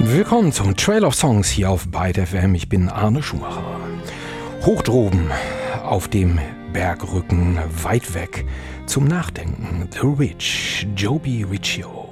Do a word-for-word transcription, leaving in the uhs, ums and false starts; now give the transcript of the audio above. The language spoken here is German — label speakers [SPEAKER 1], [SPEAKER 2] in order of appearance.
[SPEAKER 1] Willkommen zum Trail of Songs hier auf Byte F M. Ich bin Arne Schumacher. Hoch droben auf dem Bergrücken, weit weg zum Nachdenken. The Ridge, Joby Riccio.